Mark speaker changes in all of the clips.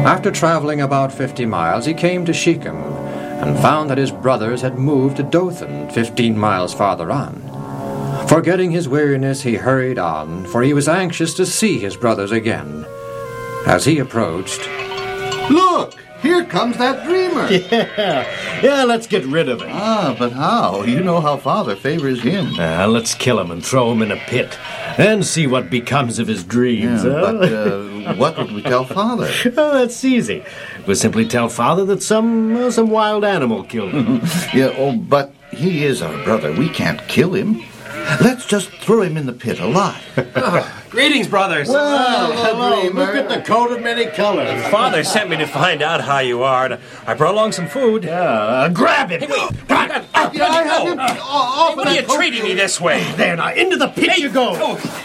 Speaker 1: After traveling about 50 miles, he came to Shechem and found that his brothers had moved to Dothan, 15 miles farther on. Forgetting his weariness, he hurried on, for he was anxious to see his brothers again. As he approached,
Speaker 2: "Look! Here comes that dreamer!"
Speaker 3: Yeah, let's get rid of him.
Speaker 2: But how? You know how Father favors him.
Speaker 3: Let's kill him and throw him in a pit, and see what becomes of his dreams.
Speaker 2: But what would we tell Father?
Speaker 3: That's easy. We'll simply tell Father that some wild animal killed him.
Speaker 2: But he is our brother. We can't kill him. Let's just throw him in the pit alive.
Speaker 4: Greetings, brothers.
Speaker 3: Hello. Look at the coat of many colors.
Speaker 4: Father sent me to find out how you are, and I brought along some food.
Speaker 3: Grab him.
Speaker 4: Hey, wait. I have him off. What are you treating me this way?
Speaker 3: There, now, into the pit you go.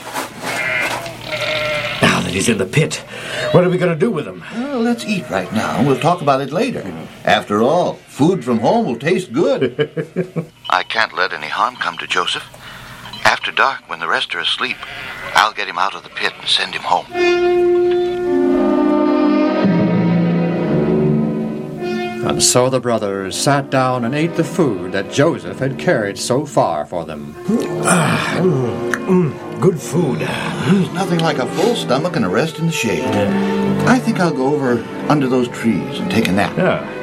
Speaker 3: Now that he's in the pit, what are we going to do with him?
Speaker 2: Let's eat right now. We'll talk about it later. After all, food from home will taste good.
Speaker 5: I can't let any harm come to Joseph. After dark, when the rest are asleep, I'll get him out of the pit and send him home.
Speaker 1: and so the brothers sat down and ate the food that Joseph had carried so far for them.
Speaker 3: Good food.
Speaker 2: There's nothing like a full stomach and a rest in the shade. I think I'll go over under those trees and take a nap.
Speaker 3: Yeah.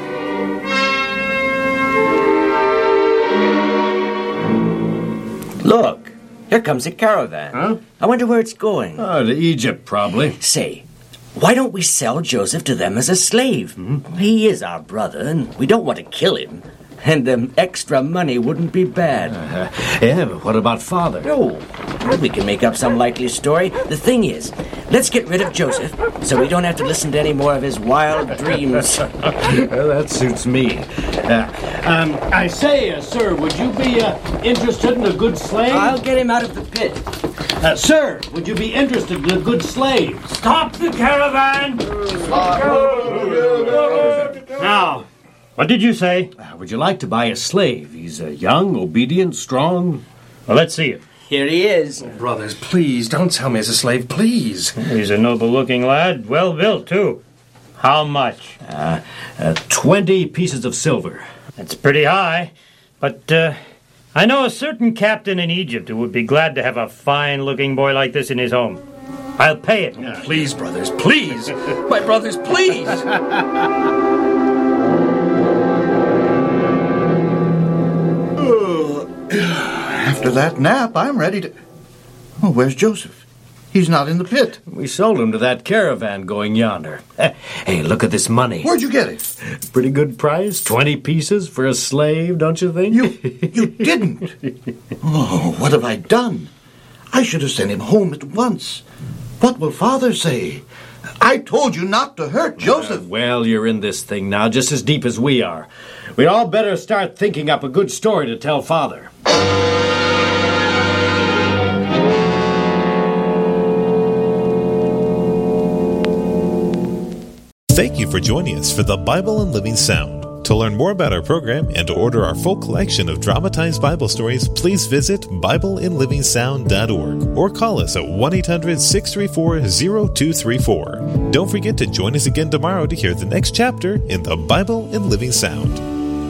Speaker 6: Look, here comes a caravan.
Speaker 3: Huh?
Speaker 6: I wonder where it's going.
Speaker 3: To Egypt, probably.
Speaker 6: Say, why don't we sell Joseph to them as a slave? He is our brother, and we don't want to kill him. And extra money wouldn't be bad.
Speaker 3: Yeah, but what about Father?
Speaker 6: Oh, we can make up some likely story. The thing is, let's get rid of Joseph so we don't have to listen to any more of his wild dreams.
Speaker 3: Well, that suits me. I say, sir, would you be interested in a good slave?
Speaker 6: I'll get him out of the pit.
Speaker 3: Sir, would you be interested in a good slave?
Speaker 7: Stop the caravan! Now, what did you say?
Speaker 3: Would you like to buy a slave? He's young, obedient, strong.
Speaker 7: Well, let's see it.
Speaker 6: Here he is.
Speaker 4: Brothers, please, don't sell me as a slave, please.
Speaker 7: He's a noble-looking lad, well-built, too. How much?
Speaker 3: 20 pieces of silver.
Speaker 7: That's pretty high, but I know a certain captain in Egypt who would be glad to have a fine-looking boy like this in his home. I'll pay it.
Speaker 4: Please, brothers, please. My brothers, please.
Speaker 2: After that nap, I'm ready to... Oh, where's Joseph? He's not in the pit.
Speaker 3: We sold him to that caravan going yonder. Hey, look at this money.
Speaker 2: Where'd you get it?
Speaker 3: Pretty good price. 20 pieces for a slave, don't you think?
Speaker 2: You didn't. Oh, what have I done? I should have sent him home at once. What will Father say? I told you not to hurt Joseph.
Speaker 3: Well, you're in this thing now just as deep as we are. We all better start thinking up a good story to tell Father.
Speaker 8: Thank you for joining us for the Bible in Living Sound. To learn more about our program and to order our full collection of dramatized Bible stories, please visit BibleInLivingSound.org or call us at 1-800-634-0234. Don't forget to join us again tomorrow to hear the next chapter in the Bible in Living Sound.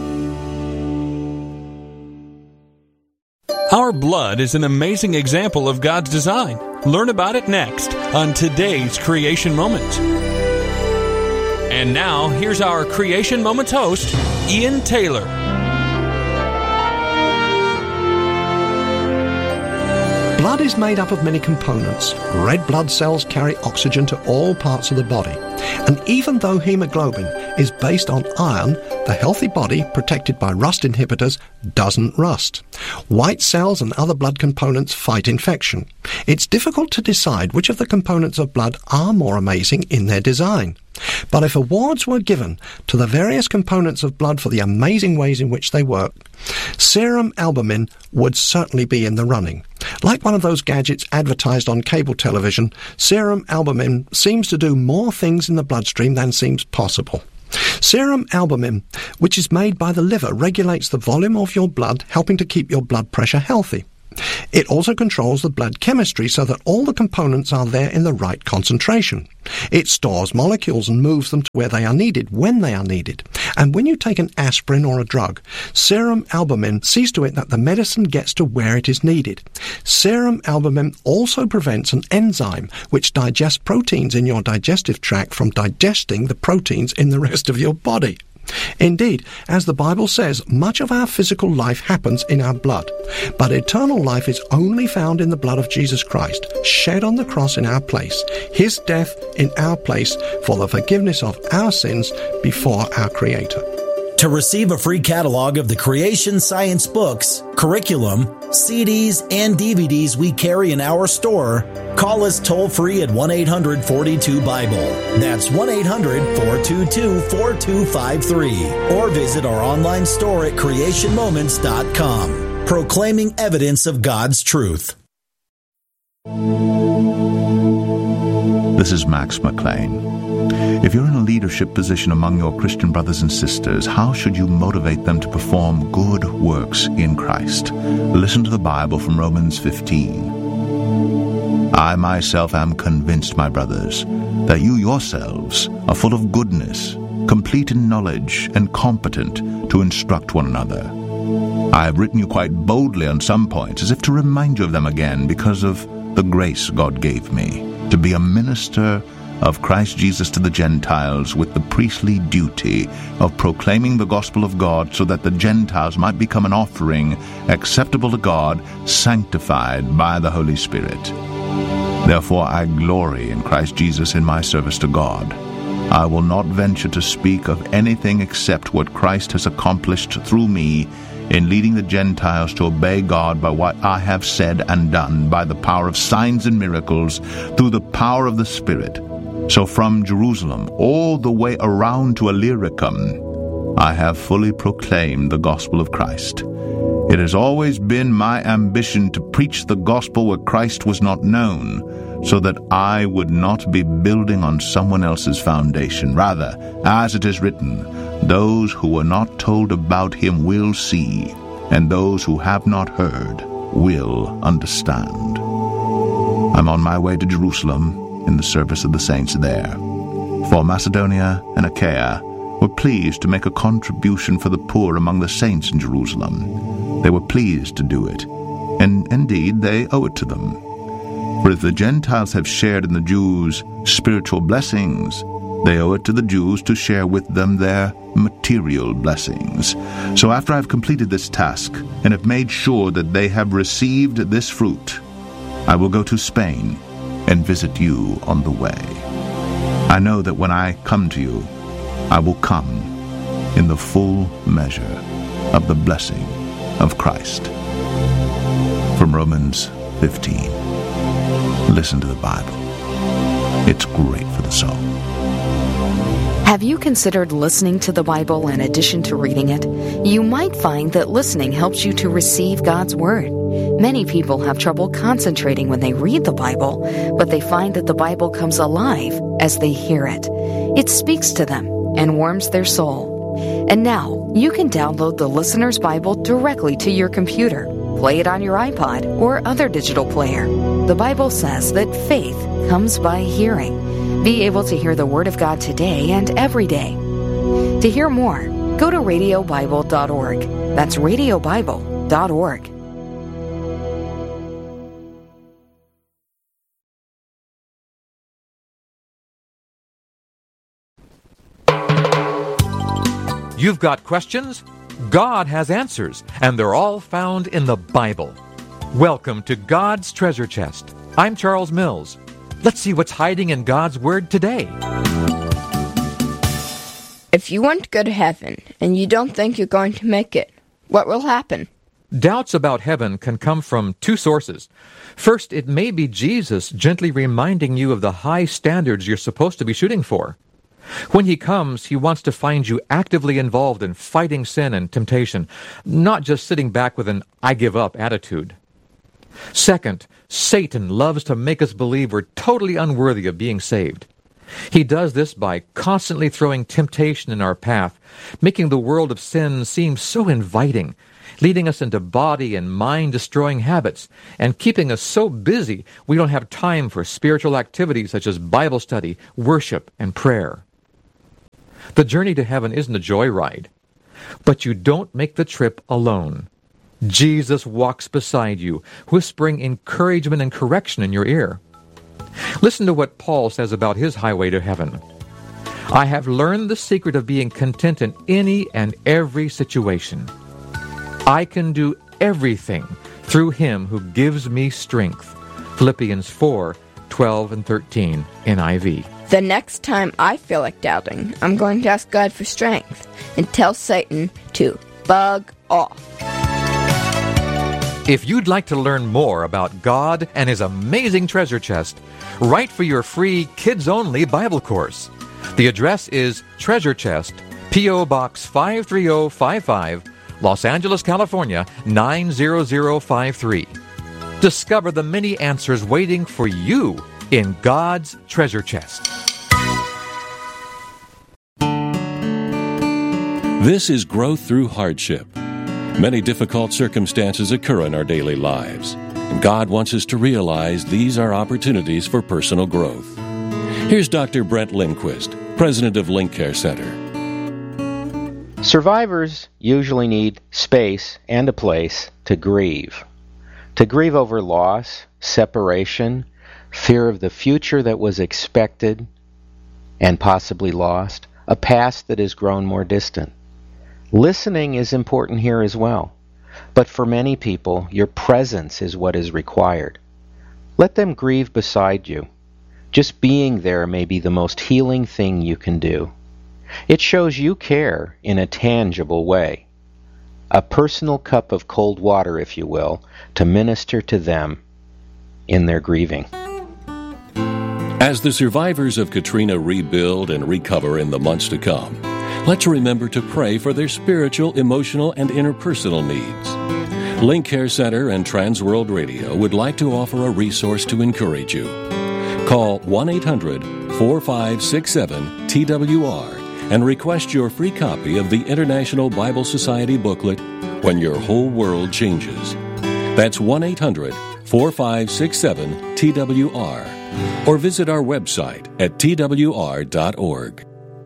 Speaker 9: Our blood is an amazing example of God's design. Learn about it next on today's Creation Moment. And now, here's our Creation Moments host, Ian Taylor.
Speaker 10: Blood is made up of many components. Red blood cells carry oxygen to all parts of the body. And even though hemoglobin is based on iron, the healthy body, protected by rust inhibitors, doesn't rust. White cells and other blood components fight infection. It's difficult to decide which of the components of blood are more amazing in their design. But if awards were given to the various components of blood for the amazing ways in which they work, serum albumin would certainly be in the running. Like one of those gadgets advertised on cable television, serum albumin seems to do more things in the bloodstream than seems possible. Serum albumin, which is made by the liver, regulates the volume of your blood, helping to keep your blood pressure healthy. It also controls the blood chemistry so that all the components are there in the right concentration. It stores molecules and moves them to where they are needed, when they are needed. And when you take an aspirin or a drug, serum albumin sees to it that the medicine gets to where it is needed. Serum albumin also prevents an enzyme which digests proteins in your digestive tract from digesting the proteins in the rest of your body. Indeed, as the Bible says, much of our physical life happens in our blood, but eternal life is only found in the blood of Jesus Christ, shed on the cross in our place, his death in our place for the forgiveness of our sins before our Creator.
Speaker 11: To receive a free catalog of the Creation Science books, curriculum, CDs, and DVDs we carry in our store, call us toll-free at 1-800-42-BIBLE. That's 1-800-422-4253. Or visit our online store at creationmoments.com, proclaiming evidence of God's truth.
Speaker 12: This is Max McLean. If you're in a leadership position among your Christian brothers and sisters, how should you motivate them to perform good works in Christ? Listen to the Bible from Romans 15. I myself am convinced, my brothers, that you yourselves are full of goodness, complete in knowledge, and competent to instruct one another. I have written you quite boldly on some points, as if to remind you of them again, because of the grace God gave me, to be a minister of Christ Jesus to the Gentiles, with the priestly duty of proclaiming the gospel of God, so that the Gentiles might become an offering acceptable to God, sanctified by the Holy Spirit. Therefore I glory in Christ Jesus in my service to God. I will not venture to speak of anything except what Christ has accomplished through me in leading the Gentiles to obey God by what I have said and done, by the power of signs and miracles, through the power of the Spirit. So from Jerusalem all the way around to Illyricum, I have fully proclaimed the gospel of Christ. It has always been my ambition to preach the gospel where Christ was not known, so that I would not be building on someone else's foundation. Rather, as it is written, those who were not told about him will see, and those who have not heard will understand. I'm on my way to Jerusalem in the service of the saints there. For Macedonia and Achaia were pleased to make a contribution for the poor among the saints in Jerusalem. They were pleased to do it, and indeed they owe it to them. For if the Gentiles have shared in the Jews' spiritual blessings, they owe it to the Jews to share with them their material blessings. So after I have completed this task, and have made sure that they have received this fruit, I will go to Spain and visit you on the way. I know that when I come to you, I will come in the full measure of the blessing of Christ. From Romans 15. Listen to the Bible. It's great for the soul.
Speaker 13: Have you considered listening to the Bible in addition to reading it? You might find that listening helps you to receive God's Word. Many people have trouble concentrating when they read the Bible, but they find that the Bible comes alive as they hear it. It speaks to them and warms their soul. And now, you can download the Listener's Bible directly to your computer. Play it on your iPod or other digital player. The Bible says that faith comes by hearing. Be able to hear the Word of God today and every day. To hear more, go to radiobible.org. That's radiobible.org.
Speaker 14: You've got questions? God has answers, and they're all found in the Bible. Welcome to God's Treasure Chest. I'm Charles Mills. Let's see what's hiding in God's Word today.
Speaker 15: If you want to go to heaven and you don't think you're going to make it, what will happen?
Speaker 14: Doubts about heaven can come from two sources. First, it may be Jesus gently reminding you of the high standards you're supposed to be shooting for. When he comes, he wants to find you actively involved in fighting sin and temptation, not just sitting back with an I give up attitude. Second, Satan loves to make us believe we're totally unworthy of being saved. He does this by constantly throwing temptation in our path, making the world of sin seem so inviting. leading us into body and mind-destroying habits, and keeping us so busy we don't have time for spiritual activities such as Bible study, worship, and prayer. The journey to heaven isn't a joyride, but you don't make the trip alone. Jesus walks beside you, whispering encouragement and correction in your ear. Listen to what Paul says about his highway to heaven. I have learned the secret of being content in any and every situation. I can do everything through him who gives me strength. Philippians 4:12 and 13 NIV.
Speaker 15: The next time I feel like doubting, I'm going to ask God for strength and tell Satan to bug off.
Speaker 14: If you'd like to learn more about God and His amazing treasure chest, write for your free kids-only Bible course. The address is Treasure Chest, P.O. Box 53055, Los Angeles, California, 90053. Discover the many answers waiting for you in God's treasure chest.
Speaker 16: This is growth through hardship. Many difficult circumstances occur in our daily lives, and God wants us to realize these are opportunities for personal growth. Here's Dr. Brent Lindquist, president of Link Care Center.
Speaker 17: Survivors usually need space and a place to grieve. To grieve over loss, separation, fear of the future that was expected and possibly lost, a past that has grown more distant. Listening is important here as well, but for many people, your presence is what is required. Let them grieve beside you. Just being there may be the most healing thing you can do. It shows you care in a tangible way. A personal cup of cold water, if you will, to minister to them in their grieving.
Speaker 16: As the survivors of Katrina rebuild and recover in the months to come, let's remember to pray for their spiritual, emotional, and interpersonal needs. Link Care Center and Trans World Radio would like to offer a resource to encourage you. Call 1-800-4567-TWR and request your free copy of the International Bible Society booklet, When Your Whole World Changes. That's 1-800-4567-TWR. Or visit our website at twr.org.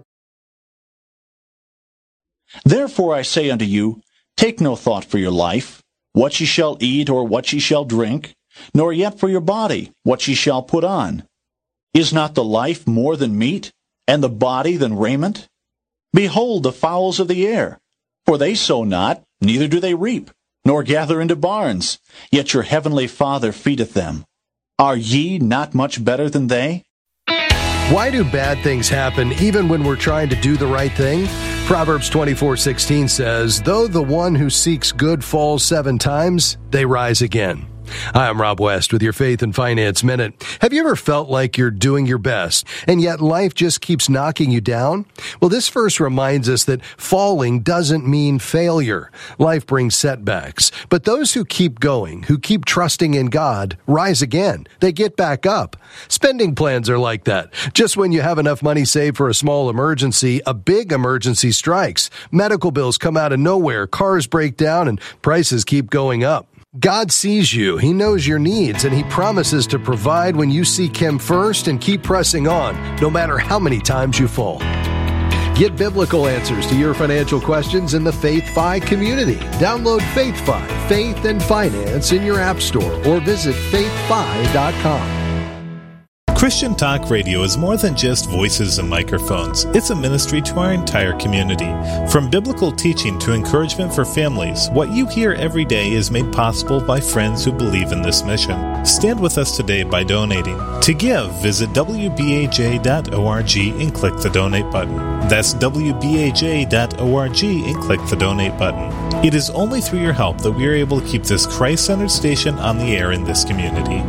Speaker 18: Therefore I say unto you, take no thought for your life, what ye shall eat or what ye shall drink, nor yet for your body, what ye shall put on. Is not the life more than meat, and the body than raiment? Behold the fowls of the air, for they sow not, neither do they reap, nor gather into barns, yet your heavenly Father feedeth them. Are ye not much better than they?
Speaker 19: Why do bad things happen even when we're trying to do the right thing? Proverbs 24:16 says, though the one who seeks good falls 7 times, they rise again. Hi, I'm Rob West with your Faith and Finance Minute. Have you ever felt like you're doing your best, and yet life just keeps knocking you down? Well, this verse reminds us that falling doesn't mean failure. Life brings setbacks. But those who keep going, who keep trusting in God, rise again. They get back up. Spending plans are like that. Just when you have enough money saved for a small emergency, a big emergency strikes. Medical bills come out of nowhere, cars break down, and prices keep going up. God sees you, He knows your needs, and He promises to provide when you seek Him first and keep pressing on, no matter how many times you fall. Get biblical answers to your financial questions in the Faith Fi community. Download Faith Fi, Faith and Finance in your app store or visit faithfi.com.
Speaker 8: Christian Talk Radio is more than just voices and microphones. It's a ministry to our entire community. From biblical teaching to encouragement for families, what you hear every day is made possible by friends who believe in this mission. Stand with us today by donating. To give, visit wbaj.org and click the donate button. That's wbaj.org and click the donate button. It is only through your help that we are able to keep this Christ-centered station on the air in this community.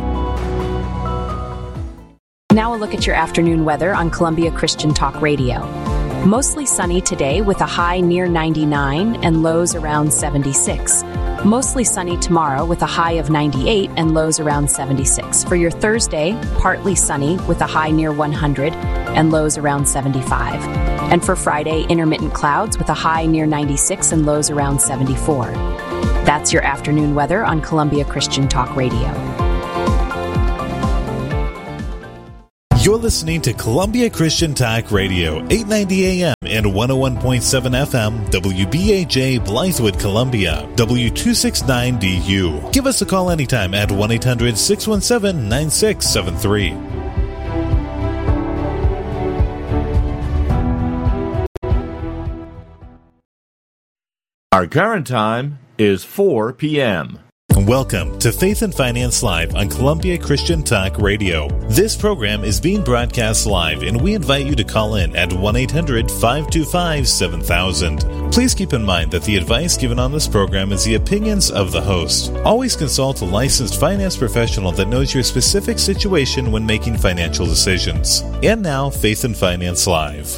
Speaker 20: Now a look at your afternoon weather on Columbia Christian Talk Radio. Mostly sunny today with a high near 99 and lows around 76. Mostly sunny tomorrow with a high of 98 and lows around 76. For your Thursday, partly sunny with a high near 100 and lows around 75. And for Friday, intermittent clouds with a high near 96 and lows around 74. That's your afternoon weather on Columbia Christian Talk Radio.
Speaker 8: You're listening to Columbia Christian Talk Radio, 890 AM and 101.7 FM, WBAJ, Blythewood, Columbia, W269DU. Give us a call anytime at 1-800-617-9673.
Speaker 21: Our current time is 4 p.m.
Speaker 8: Welcome to Faith and Finance Live on Columbia Christian Talk Radio. This program is being broadcast live, and we invite you to call in at 1-800-525-7000. Please keep in mind that the advice given on this program is the opinions of the host. Always consult a licensed finance professional that knows your specific situation when making financial decisions. And now, Faith and Finance Live.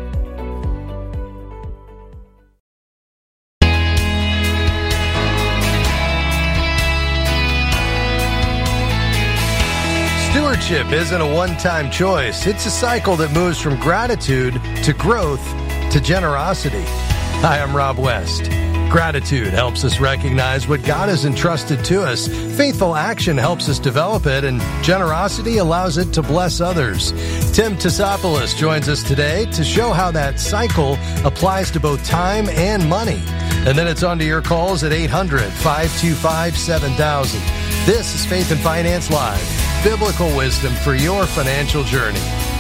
Speaker 19: Stewardship isn't a one-time choice. It's a cycle that moves from gratitude to growth to generosity. Hi, I'm Rob West. Gratitude helps us recognize what God has entrusted to us. Faithful action helps us develop it, and generosity allows it to bless others. Tim Tassopoulos joins us today to show how that cycle applies to both time and money. And then it's on to your calls at 800-525-7000. This is Faith and Finance Live. Biblical wisdom for your financial journey.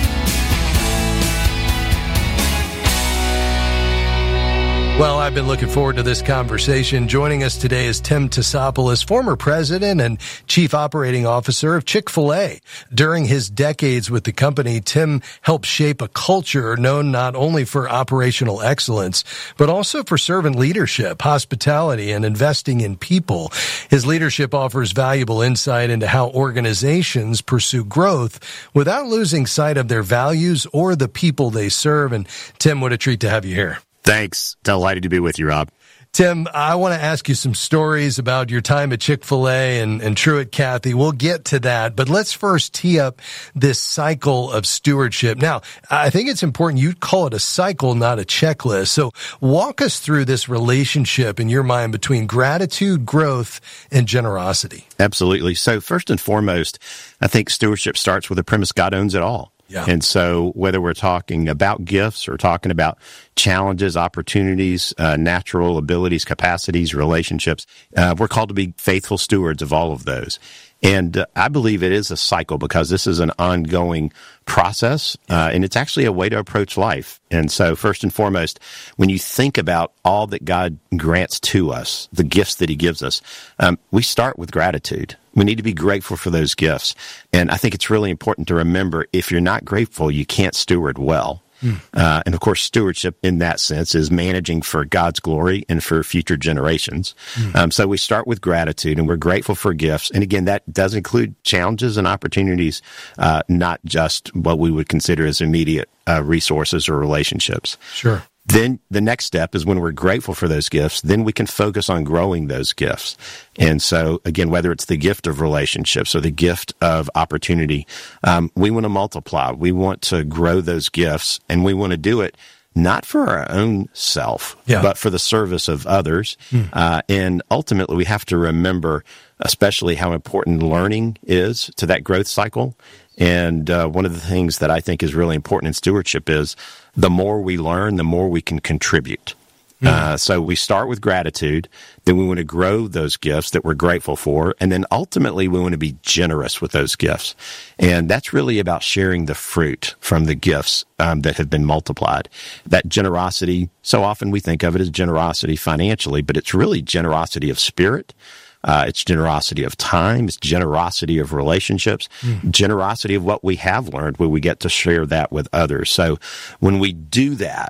Speaker 19: Well, I've been looking forward to this conversation. Joining us today is Tim Tassopoulos, former president and chief operating officer of Chick-fil-A. During his decades with the company, Tim helped shape a culture known not only for operational excellence, but also for servant leadership, hospitality, and investing in people. His leadership offers valuable insight into how organizations pursue growth without losing sight of their values or the people they serve. And Tim, what a treat to have you here.
Speaker 22: Thanks. Delighted to be with you, Rob.
Speaker 19: Tim, I want to ask you some stories about your time at Chick-fil-A and Truett Cathy. We'll get to that, but let's first tee up this cycle of stewardship. Now, I think it's important you call it a cycle, not a checklist. So walk us through this relationship in your mind between gratitude, growth, and generosity.
Speaker 22: Absolutely. So first and foremost, I think stewardship starts with the premise God owns it all. Yeah. And so whether we're talking about gifts or talking about challenges, opportunities, natural abilities, capacities, relationships, we're called to be faithful stewards of all of those. And I believe it is a cycle because this is an ongoing process, and it's actually a way to approach life. And so first and foremost, when you think about all that God grants to us, the gifts that he gives us, we start with gratitude. We need to be grateful for those gifts. And I think it's really important to remember, if you're not grateful, you can't steward well. And of course, stewardship in that sense is managing for God's glory and for future generations. So we start with gratitude, and we're grateful for gifts. And again, that does include challenges and opportunities, not just what we would consider as immediate resources or relationships.
Speaker 19: Sure.
Speaker 22: Then the next step is when we're grateful for those gifts, then we can focus on growing those gifts. And so, again, whether it's the gift of relationships or the gift of opportunity, we want to multiply. We want to grow those gifts, and we want to do it not for our own self, but for the service of others. And ultimately, we have to remember especially how important learning is to that growth cycle. And one of the things that I think is really important in stewardship is the more we learn, the more we can contribute. So we start with gratitude, then we want to grow those gifts that we're grateful for, and then ultimately we want to be generous with those gifts. And that's really about sharing the fruit from the gifts that have been multiplied. That generosity, so often we think of it as generosity financially, but it's really generosity of spirit. It's generosity of time. It's generosity of relationships, generosity of what we have learned where we get to share that with others. So when we do that,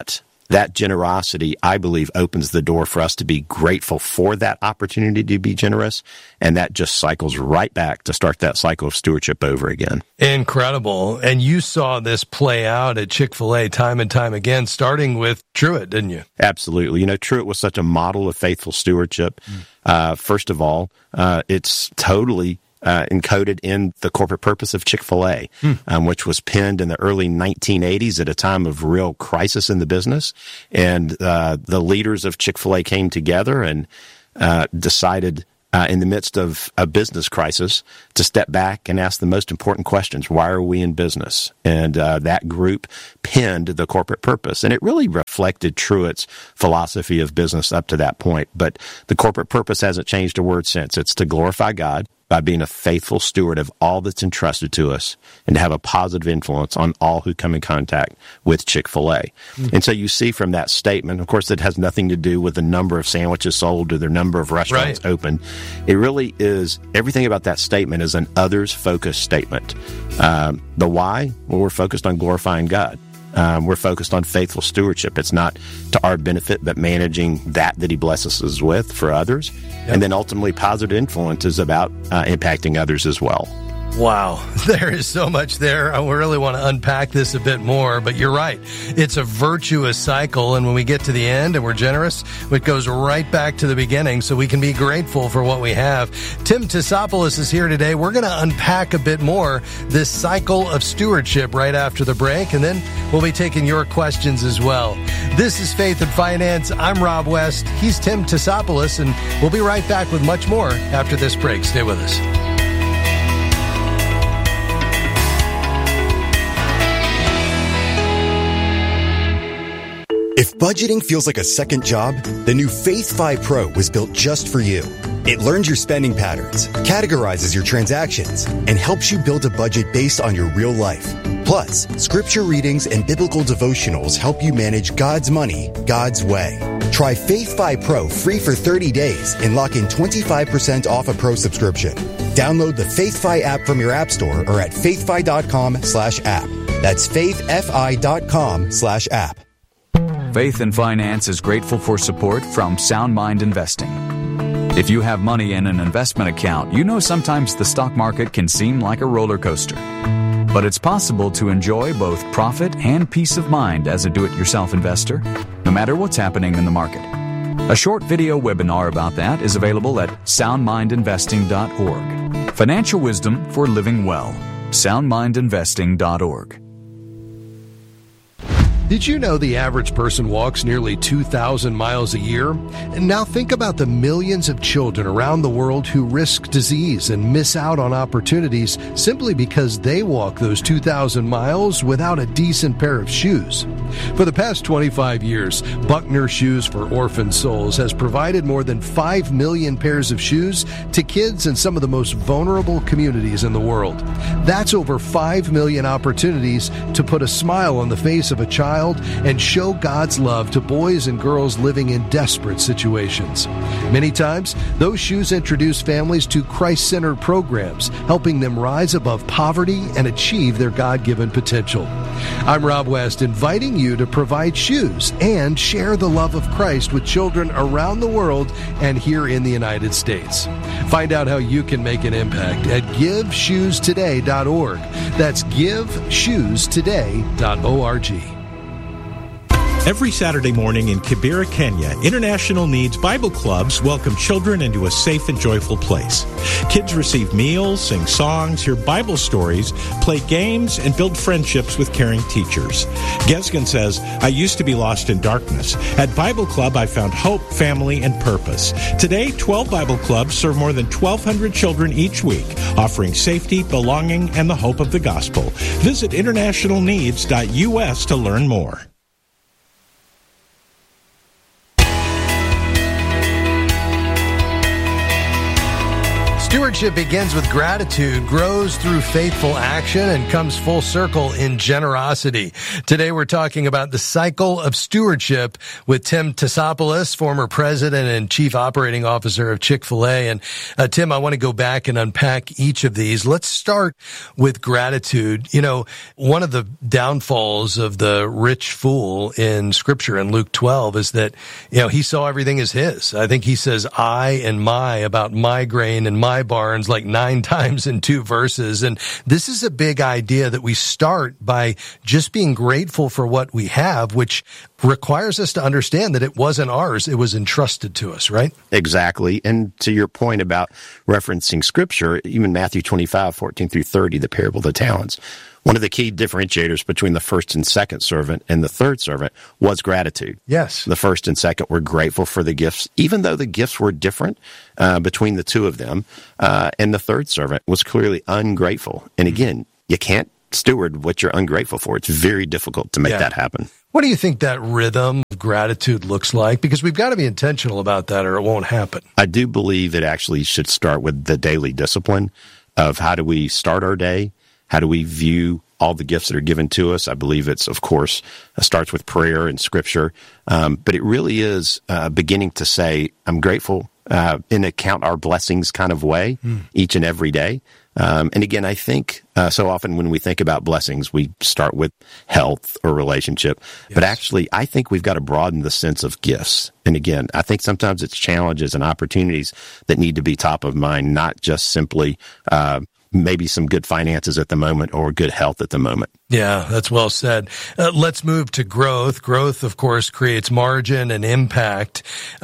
Speaker 22: that generosity, I believe, opens the door for us to be grateful for that opportunity to be generous, and that just cycles right back to start that cycle of stewardship over again.
Speaker 19: Incredible. And you saw this play out at Chick-fil-A time and time again, starting with Truett, didn't you?
Speaker 22: Absolutely. You know, Truett was such a model of faithful stewardship. First of all, it's totally encoded in the corporate purpose of Chick-fil-A, which was penned in the early 1980s at a time of real crisis in the business. And the leaders of Chick-fil-A came together and decided in the midst of a business crisis to step back and ask the most important questions. Why are we in business? And that group penned the corporate purpose. And it really reflected Truett's philosophy of business up to that point. But the corporate purpose hasn't changed a word since. It's to glorify God by being a faithful steward of all that's entrusted to us and to have a positive influence on all who come in contact with Chick-fil-A. And so you see from that statement, of course, it has nothing to do with the number of sandwiches sold or the number of restaurants open. It really is, everything about that statement is an others-focused statement. The why? Well, we're focused on glorifying God. We're focused on faithful stewardship. It's not to our benefit, but managing that He blesses us with for others. Yep. And then ultimately positive influence is about impacting others as well.
Speaker 19: Wow, there is so much there. I really want to unpack this a bit more, but you're right. It's a virtuous cycle, and when we get to the end and we're generous, it goes right back to the beginning, so we can be grateful for what we have. Tim Tisopoulos is here today. We're going to unpack a bit more this cycle of stewardship right after the break, and then we'll be taking your questions as well. This is Faith and Finance. I'm Rob West. He's Tim Tisopoulos, and we'll be right back with much more after this break. Stay with us.
Speaker 1: If budgeting feels like a second job, the new Faith Fi Pro was built just for you. It learns your spending patterns, categorizes your transactions, and helps you build a budget based on your real life. Plus, scripture readings and biblical devotionals help you manage God's money, God's way. Try Faith Fi Pro free for 30 days and lock in 25% off a pro subscription. Download the Faith Fi app from your app store or at faithfi.com/app. That's faithfi.com/app.
Speaker 5: Faith and Finance is grateful for support from Sound Mind Investing. If you have money in an investment account, you know sometimes the stock market can seem like a roller coaster. But it's possible to enjoy both profit and peace of mind as a do-it-yourself investor, no matter what's happening in the market. A short video webinar about that is available at soundmindinvesting.org. Financial wisdom for living well. soundmindinvesting.org.
Speaker 19: Did you know the average person walks nearly 2,000 miles a year? And now think about the millions of children around the world who risk disease and miss out on opportunities simply because they walk those 2,000 miles without a decent pair of shoes. For the past 25 years, Buckner Shoes for Orphan Souls has provided more than 5 million pairs of shoes to kids in some of the most vulnerable communities in the world. That's over 5 million opportunities to put a smile on the face of a child and show God's love to boys and girls living in desperate situations. Many times, those shoes introduce families to Christ-centered programs, helping them rise above poverty and achieve their God-given potential. I'm Rob West, inviting you to provide shoes and share the love of Christ with children around the world and here in the United States. Find out how you can make an impact at GiveShoesToday.org. That's GiveShoesToday.org.
Speaker 8: Every Saturday morning in Kibera, Kenya, International Needs Bible Clubs welcome children into a safe and joyful place. Kids receive meals, sing songs, hear Bible stories, play games, and build friendships with caring teachers. Gesgen says, I used to be lost in darkness. At Bible Club, I found hope, family, and purpose. Today, 12 Bible Clubs serve more than 1,200 children each week, offering safety, belonging, and the hope of the gospel. Visit internationalneeds.us to learn more.
Speaker 19: Stewardship begins with gratitude, grows through faithful action, and comes full circle in generosity. Today we're talking about the cycle of stewardship with Tim Tassopoulos, former president and chief operating officer of Chick-fil-A. And Tim, I want to go back and unpack each of these. Let's start with gratitude. You know, one of the downfalls of the rich fool in Scripture in Luke 12 is that, you know, he saw everything as his. I think he says I and my about my grain and my barns like 9 times in 2 verses. And this is a big idea that we start by just being grateful for what we have, which requires us to understand that it wasn't ours. It was entrusted to us, right?
Speaker 22: Exactly. And to your point about referencing Scripture, even Matthew 25:14-30, the parable of the talents, one of the key differentiators between the first and second servant and the third servant was gratitude.
Speaker 19: Yes.
Speaker 22: The first and second were grateful for the gifts, even though the gifts were different between the two of them. And the third servant was clearly ungrateful. And again, you can't steward what you're ungrateful for. It's very difficult to make that happen.
Speaker 19: What do you think that rhythm of gratitude looks like? Because we've got to be intentional about that or it won't happen.
Speaker 22: I do believe it actually should start with the daily discipline of how do we start our day? How do we view all the gifts that are given to us? I believe it's, of course, starts with prayer and Scripture. But it really is beginning to say, I'm grateful in a count our blessings kind of way each and every day. And again, I think so often when we think about blessings, we start with health or relationship. Yes. But actually, I think we've got to broaden the sense of gifts. And again, I think sometimes it's challenges and opportunities that need to be top of mind, not just simply maybe some good finances at the moment or good health at the moment.
Speaker 19: Yeah, that's well said. Let's move to growth. Growth, of course, creates margin and impact.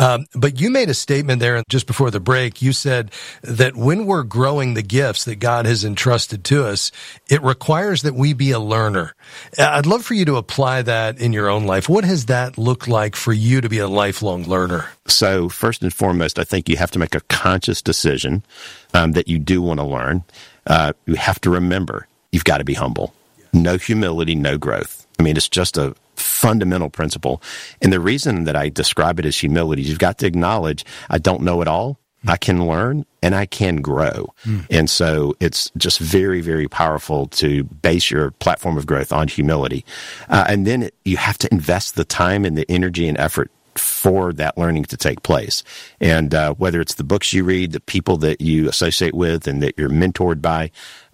Speaker 19: But you made a statement there just before the break. You said that when we're growing the gifts that God has entrusted to us, it requires that we be a learner. I'd love for you to apply that in your own life. What has that looked like for you to be a lifelong learner?
Speaker 22: So first and foremost, I think you have to make a conscious decision that you do want to learn. You have to remember, you've got to be humble. No humility, no growth. I mean, it's just a fundamental principle. And the reason that I describe it as humility is you've got to acknowledge, I don't know it all. I can learn and I can grow. And so it's just very, very powerful to base your platform of growth on humility. And then you have to invest the time and the energy and effort for that learning to take place. And whether it's the books you read, the people that you associate with and that you're mentored by,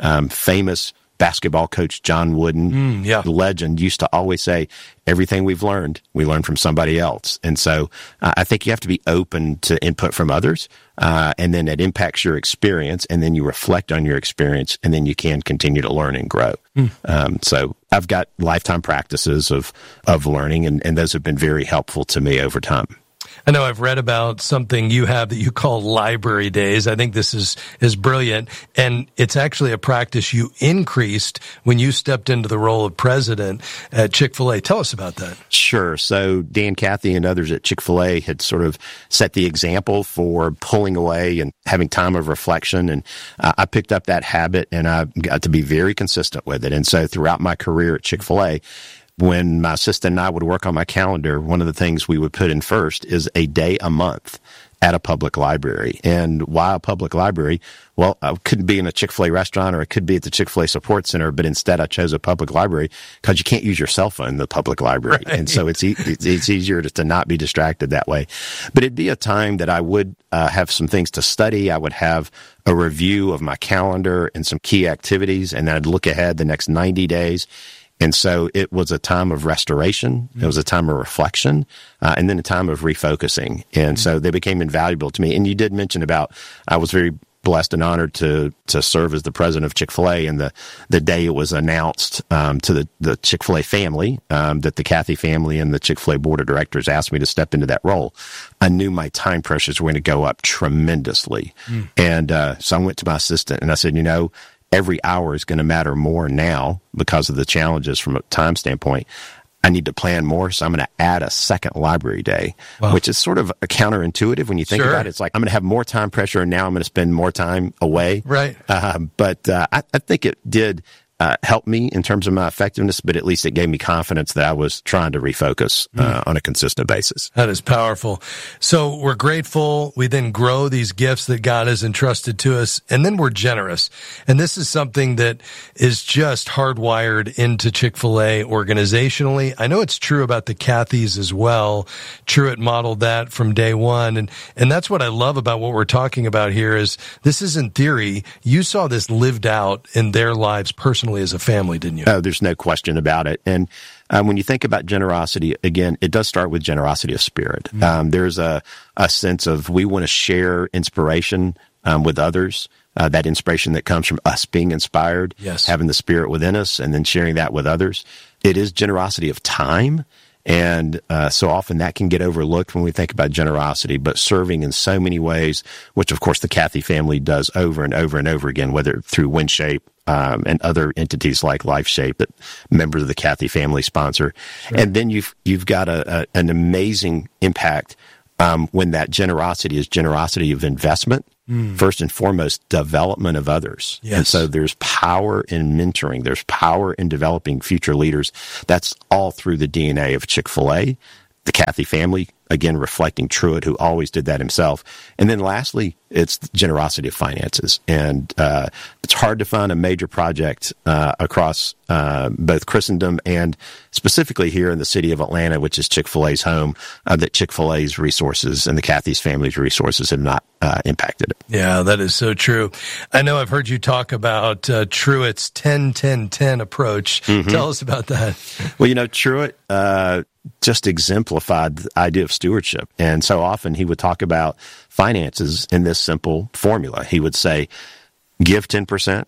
Speaker 22: famous basketball coach John Wooden, the legend, used to always say, everything we learned from somebody else. And so I think you have to be open to input from others, and then it impacts your experience, and then you reflect on your experience, and then you can continue to learn and grow. So I've got lifetime practices of learning, and those have been very helpful to me over time.
Speaker 19: I know I've read about something you have that you call library days. I think this is brilliant. And it's actually a practice you increased when you stepped into the role of president at Chick-fil-A. Tell us about that.
Speaker 22: Sure. So Dan Cathy and others at Chick-fil-A had sort of set the example for pulling away and having time of reflection. And I picked up that habit and I got to be very consistent with it. And so throughout my career at Chick-fil-A, when my assistant and I would work on my calendar, one of the things we would put in first is a day a month at a public library. And why a public library? Well, I couldn't be in a Chick-fil-A restaurant or it could be at the Chick-fil-A support center, but instead I chose a public library because you can't use your cell phone in the public library. Right. And so it's easier to not be distracted that way. But it'd be a time that I would have some things to study. I would have a review of my calendar and some key activities, and then I'd look ahead the next 90 days. And so it was a time of restoration. It was a time of reflection, and then a time of refocusing. And so they became invaluable to me. And you did mention about, I was very blessed and honored to serve as the president of Chick-fil-A. And the day it was announced to the Chick-fil-A family, that the Cathy family and the Chick-fil-A board of directors asked me to step into that role, I knew my time pressures were going to go up tremendously. And so I went to my assistant and I said, every hour is going to matter more now because of the challenges from a time standpoint. I need to plan more, so I'm going to add a second library day, which is sort of counterintuitive when you think about it. It's like, I'm going to have more time pressure, and now I'm going to spend more time away.
Speaker 19: Right.
Speaker 22: But I think it did helped me in terms of my effectiveness, but at least it gave me confidence that I was trying to refocus on a consistent basis.
Speaker 19: That is powerful. So we're grateful. We then grow these gifts that God has entrusted to us, and then we're generous. And this is something that is just hardwired into Chick-fil-A organizationally. I know it's true about the Cathys as well. Truett modeled that from day one. And that's what I love about what we're talking about here is this isn't theory. You saw this lived out in their lives personally as a family, didn't you?
Speaker 22: Oh, there's no question about it. And when you think about generosity, again, it does start with generosity of spirit. There's a sense of we want to share inspiration with others, that inspiration that comes from us being inspired, having the Spirit within us, and then sharing that with others. It is generosity of time. And so often that can get overlooked when we think about generosity, but serving in so many ways, which of course the Cathy family does over and over and over again, whether through WinShape and other entities like LifeShape that members of the Cathy family sponsor. Sure. And then you've got an amazing impact when that generosity is generosity of investment. First and foremost, development of others. Yes. And so there's power in mentoring. There's power in developing future leaders. That's all through the DNA of Chick-fil-A, the Cathy family, again, reflecting Truett, who always did that himself. And then lastly, it's the generosity of finances. And it's hard to find a major project across both Christendom and specifically here in the city of Atlanta, which is Chick-fil-A's home, that Chick-fil-A's resources and the Cathy's family's resources have not impacted it.
Speaker 19: Yeah, that is so true. I know I've heard you talk about Truett's 10-10-10 approach. Tell us about that.
Speaker 22: Well, Truett just exemplified the idea of stewardship. And so often he would talk about finances in this simple formula. He would say, give 10%,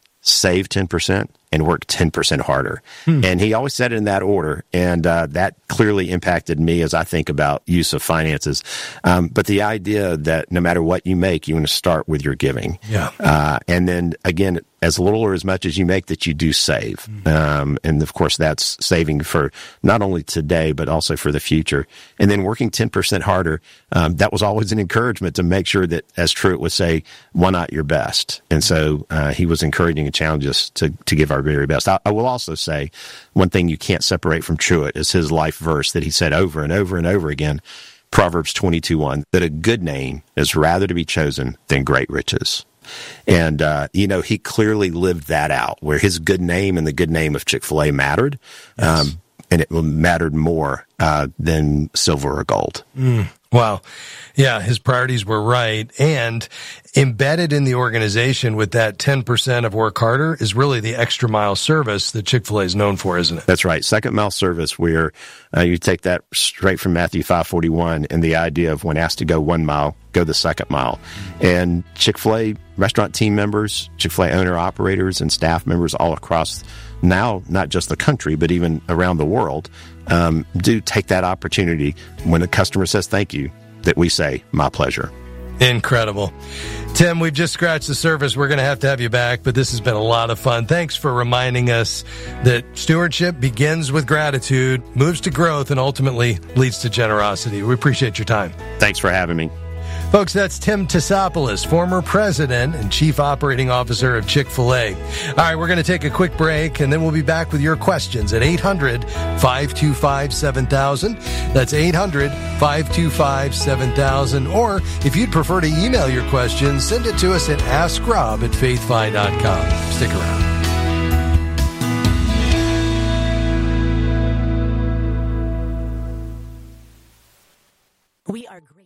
Speaker 22: save 10%, and work 10% harder. And he always said it in that order. And that clearly impacted me as I think about use of finances. But the idea that no matter what you make, you want to start with your giving. Yeah. And then again, as little or as much as you make, that you do save. And of course, that's saving for not only today, but also for the future. And then working 10% harder. That was always an encouragement to make sure that, as Truett would say, why not your best? And so he was encouraging and challenging us to give our very best. I will also say one thing you can't separate from Truett is his life verse that he said over and over and over again, Proverbs 22:1, that a good name is rather to be chosen than great riches. And, he clearly lived that out, where his good name and the good name of Chick-fil-A mattered. Yes. And it mattered more than silver or gold.
Speaker 19: Wow. Yeah, his priorities were right. And embedded in the organization with that 10% of work harder is really the extra mile service that Chick-fil-A is known for, isn't it?
Speaker 22: That's right. Second mile service, where you take that straight from Matthew 5:41 and the idea of when asked to go 1 mile, go the second mile. And Chick-fil-A restaurant team members, Chick-fil-A owner-operators, and staff members all across now, not just the country, but even around the world, do take that opportunity when a customer says thank you, that we say, my pleasure.
Speaker 19: Incredible. Tim, we've just scratched the surface. We're going to have you back, but this has been a lot of fun. Thanks for reminding us that stewardship begins with gratitude, moves to growth, and ultimately leads to generosity. We appreciate your time.
Speaker 22: Thanks for having me.
Speaker 19: Folks, that's Tim Tassopoulos, former president and chief operating officer of Chick-fil-A. All right, we're going to take a quick break, and then we'll be back with your questions at 800-525-7000. That's 800-525-7000. Or if you'd prefer to email your questions, send it to us at askrob@faithfi.com. Stick around.
Speaker 20: We are great.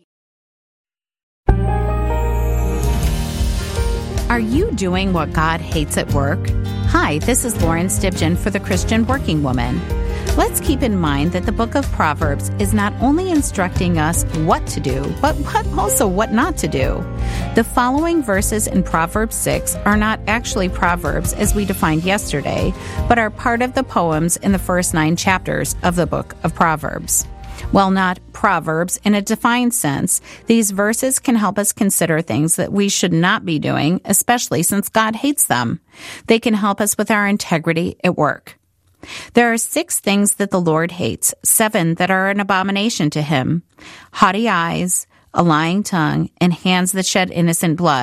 Speaker 20: Are you doing what God hates at work? Hi, this is Lauren Stibgen for the Christian Working Woman. Let's keep in mind that the book of Proverbs is not only instructing us what to do, but also what not to do. The following verses in Proverbs 6 are not actually Proverbs as we defined yesterday, but are part of the poems in the first 9 chapters of the book of Proverbs. While not proverbs in a defined sense, these verses can help us consider things that we should not be doing, especially since God hates them. They can help us with our integrity at work. There are 6 things that the Lord hates, 7 that are an abomination to him: haughty eyes, a lying tongue, and hands that shed innocent blood,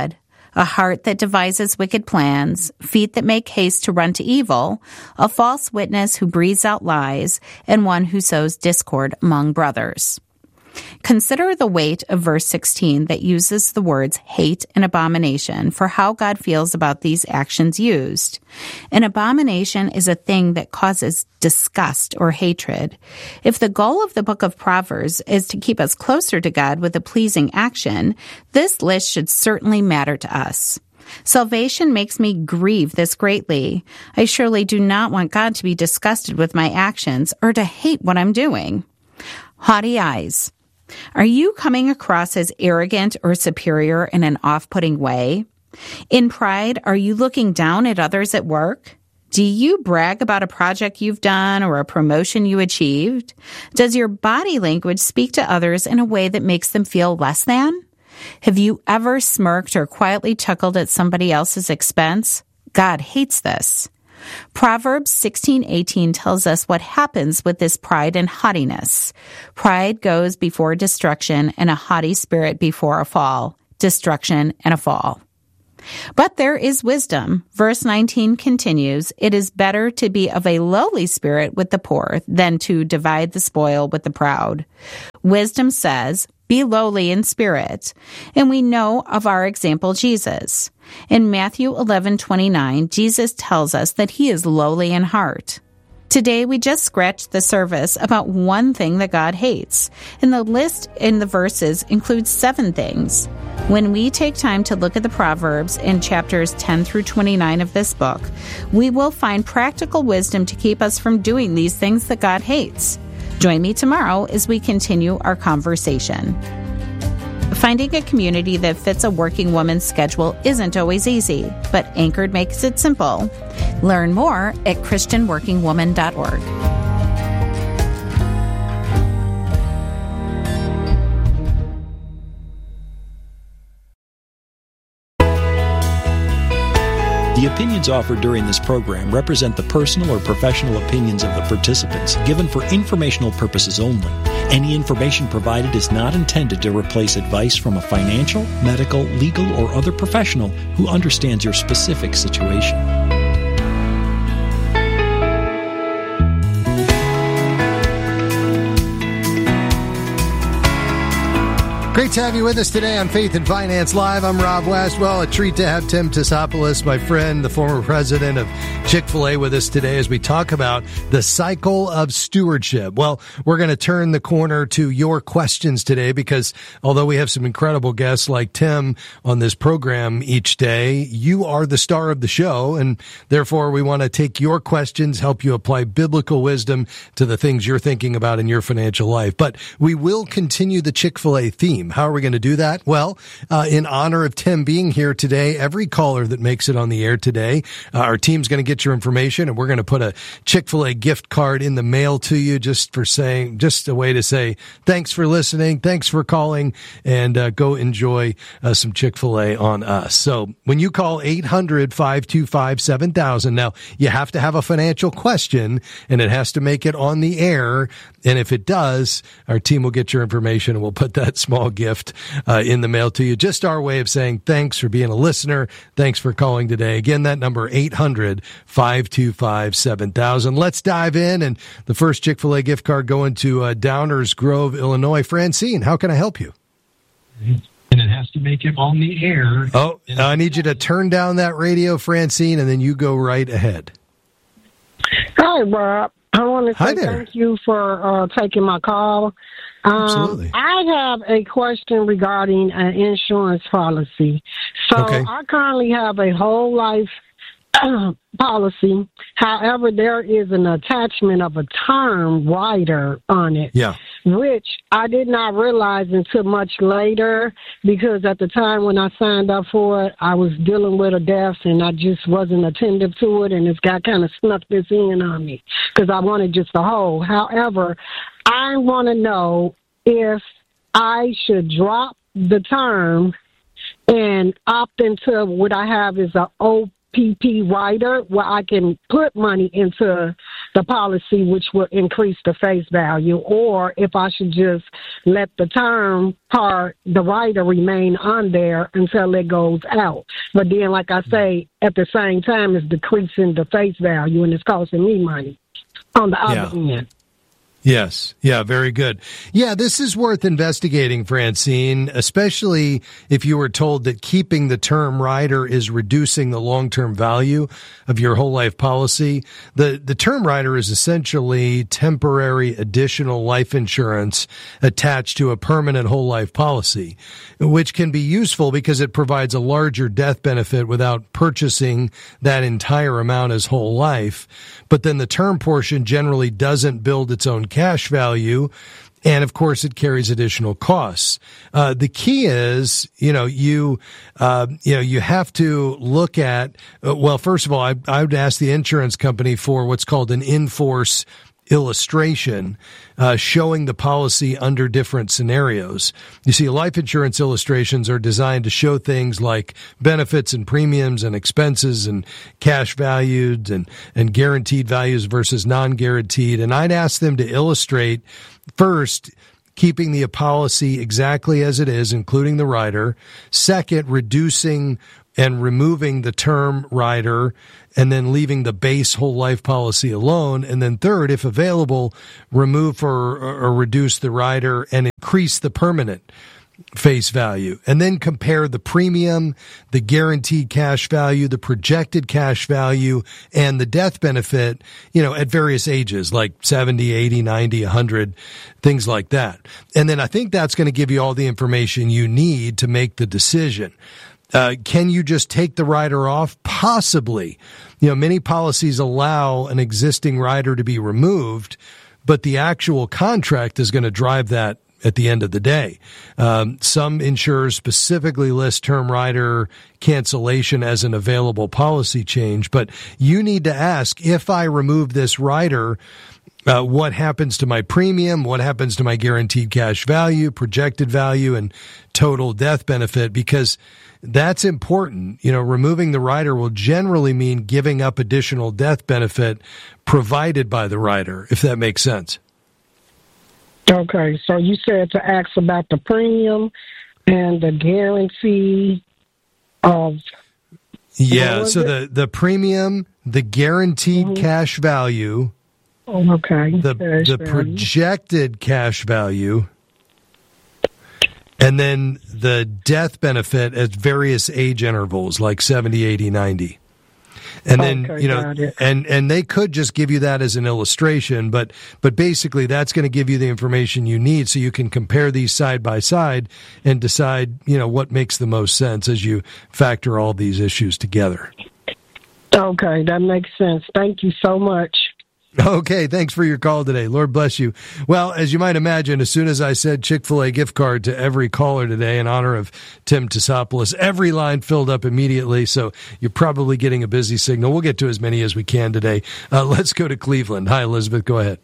Speaker 6: a heart that devises wicked plans, feet that make haste to run to evil, a false witness who breathes out lies, and one who sows discord among brothers. Consider the weight of verse 16 that uses the words hate and abomination for how God feels about these actions used. An abomination is a thing that causes disgust or hatred. If the goal of the book of Proverbs is to keep us closer to God with a pleasing action, this list should certainly matter to us. Salvation makes me grieve this greatly. I surely do not want God to be disgusted with my actions or to hate what I'm doing. Haughty eyes. Are you coming across as arrogant or superior in an off-putting way? In pride, are you looking down at others at work? Do you brag about a project you've done or a promotion you achieved? Does your body language speak to others in a way that makes them feel less than? Have you ever smirked or quietly chuckled at somebody else's expense? God hates this. Proverbs 16:18 tells us what happens with this pride and haughtiness. Pride goes before destruction, and a haughty spirit before a fall. Destruction and a fall. But there is wisdom. Verse 19 continues, "It is better to be of a lowly spirit with the poor than to divide the spoil with the proud." Wisdom says, be lowly in spirit. And we know of our example, Jesus. In Matthew 11:29, Jesus tells us that he is lowly in heart. Today, we just scratched the surface about one thing that God hates, and the list in the verses includes 7 things. When we take time to look at the Proverbs in chapters 10 through 29 of this book, we will find practical wisdom to keep us from doing these things that God hates. Join me tomorrow as we continue our conversation. Finding a community that fits a working woman's schedule isn't always easy, but Anchored makes it simple. Learn more at christianworkingwoman.org.
Speaker 7: The opinions offered during this program represent the personal or professional opinions of the participants, given for informational purposes only. Any information provided is not intended to replace advice from a financial, medical, legal, or other professional who understands your specific situation.
Speaker 19: Great to have you with us today on Faith and Finance Live. I'm Rob West. Well, a treat to have Tim Tassopoulos, my friend, the former president of Chick-fil-A, with us today as we talk about the cycle of stewardship. Well, we're going to turn the corner to your questions today because although we have some incredible guests like Tim on this program each day, you are the star of the show, and therefore we want to take your questions, help you apply biblical wisdom to the things you're thinking about in your financial life. But we will continue the Chick-fil-A theme. How are we going to do that? Well, in honor of Tim being here today, every caller that makes it on the air today, our team's going to get your information, and we're going to put a Chick-fil-A gift card in the mail to you just a way to say thanks for listening, thanks for calling, and go enjoy some Chick-fil-A on us. So when you call 800-525-7000, now you have to have a financial question, and it has to make it on the air. And if it does, our team will get your information, and we'll put that small gift in the mail to you. Just our way of saying thanks for being a listener. Thanks for calling today. Again, that number 800-525-7000. Let's dive in, and the first Chick-fil-A gift card going to Downers Grove, Illinois. Francine, how can I help you?
Speaker 23: And it has to make it on the air.
Speaker 19: Oh, I need you to turn down that radio, Francine, and then you go right ahead.
Speaker 23: Hi, Rob. I want to say thank you for taking my call.
Speaker 19: Absolutely.
Speaker 23: I have a question regarding an insurance policy. So I currently have a whole life policy. However, there is an attachment of a term rider on it.
Speaker 19: Yeah.
Speaker 23: Which I did not realize until much later, because at the time when I signed up for it, I was dealing with a death and I just wasn't attentive to it, and this guy kind of snuck this in on me because I wanted just the whole. However, I want to know if I should drop the term and opt into what I have is an OPP rider where I can put money into the policy, which will increase the face value, or if I should just let the term part, the rider, remain on there until it goes out. But then, like I say, at the same time, it's decreasing the face value, and it's costing me money on the other end.
Speaker 19: Yes. Yeah, very good. Yeah, this is worth investigating, Francine, especially if you were told that keeping the term rider is reducing the long-term value of your whole life policy. The term rider is essentially temporary additional life insurance attached to a permanent whole life policy, which can be useful because it provides a larger death benefit without purchasing that entire amount as whole life. But then the term portion generally doesn't build its own cash value, and of course it carries additional costs. The key is, you have to look at. Well, first of all, I would ask the insurance company for what's called an in-force illustration showing the policy under different scenarios. You see, life insurance illustrations are designed to show things like benefits and premiums and expenses and cash valued and guaranteed values versus non-guaranteed. And I'd ask them to illustrate first keeping the policy exactly as it is, including the rider. Second, reducing and removing the term rider and then leaving the base whole life policy alone. And then third, if available, remove or reduce the rider and increase the permanent face value. And then compare the premium, the guaranteed cash value, the projected cash value, and the death benefit, at various ages, like 70, 80, 90, 100, things like that. And then I think that's going to give you all the information you need to make the decision. Can you just take the rider off? Possibly. Many policies allow an existing rider to be removed, but the actual contract is going to drive that at the end of the day. Some insurers specifically list term rider cancellation as an available policy change, but you need to ask, if I remove this rider, what happens to my premium? What happens to my guaranteed cash value, projected value, and total death benefit? Because that's important. Removing the rider will generally mean giving up additional death benefit provided by the rider, if that makes sense.
Speaker 23: Okay, so you said to ask about the premium and the guarantee of...
Speaker 19: Yeah, so the premium, the guaranteed cash value...
Speaker 23: Okay.
Speaker 19: The projected cash value, and then the death benefit at various age intervals, like 70, 80, 90. And then, and they could just give you that as an illustration, but basically that's going to give you the information you need so you can compare these side by side and decide, what makes the most sense as you factor all these issues together.
Speaker 23: Okay, that makes sense. Thank you so much.
Speaker 19: Okay, thanks for your call today. Lord bless you. Well, as you might imagine, as soon as I said Chick-fil-A gift card to every caller today in honor of Tim Tassopoulos, every line filled up immediately, so you're probably getting a busy signal. We'll get to as many as we can today. Let's go to Cleveland. Hi, Elizabeth. Go ahead.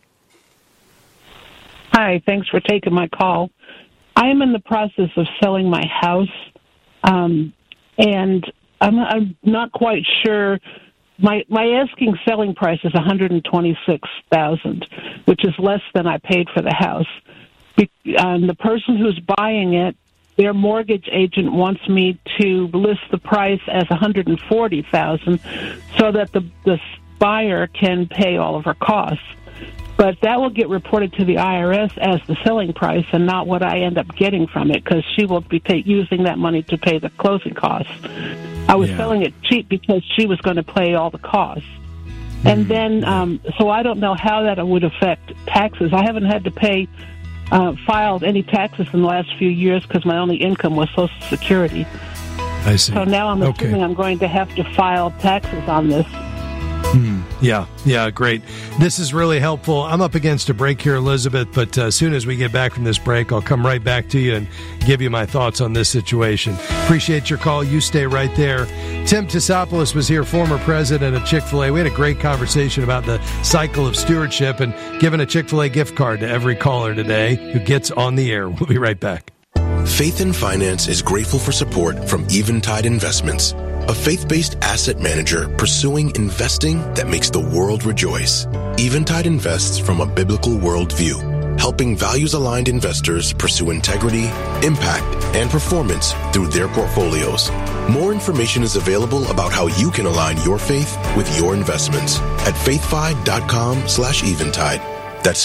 Speaker 2: Hi, thanks for taking my call. I am in the process of selling my house, and I'm not quite sure. My asking selling price is $126,000, which is less than I paid for the house. The person who's buying it, their mortgage agent wants me to list the price as $140,000, so that the buyer can pay all of her costs. But that will get reported to the IRS as the selling price and not what I end up getting from it, because she will be using that money to pay the closing costs. I was selling it cheap because she was going to pay all the costs. And then, so I don't know how that would affect taxes. I haven't had to filed any taxes in the last few years because my only income was Social Security.
Speaker 19: I see.
Speaker 2: So now I'm assuming I'm going to have to file taxes on this.
Speaker 19: Yeah, great. This is really helpful. I'm up against a break here, Elizabeth, but as soon as we get back from this break, I'll come right back to you and give you my thoughts on this situation. Appreciate your call. You stay right there. Tim Tassopoulos was here, former president of Chick-fil-A. We had a great conversation about the cycle of stewardship and giving a Chick-fil-A gift card to every caller today who gets on the air. We'll be right back.
Speaker 3: Faith in Finance is grateful for support from Eventide Investments, a faith-based asset manager pursuing investing that makes the world rejoice. Eventide invests from a biblical worldview. helping values-aligned investors pursue integrity, impact, and performance through their portfolios. More information is available about how you can align your faith with your investments at faithfi.com/eventide. That's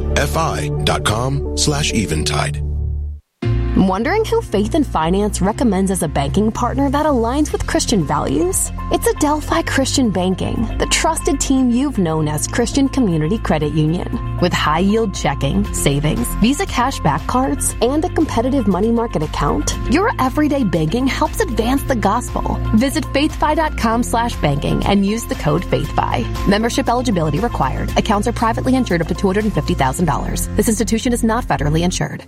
Speaker 3: faithfi.com/eventide.
Speaker 20: Wondering who Faith and Finance recommends as a banking partner that aligns with Christian values? It's Adelphi Christian Banking, the trusted team you've known as Christian Community Credit Union. With high-yield checking, savings, Visa cashback cards, and a competitive money market account, your everyday banking helps advance the gospel. Visit faithfi.com/banking and use the code FAITHFI. Membership eligibility required. Accounts are privately insured up to $250,000. This institution is not federally insured.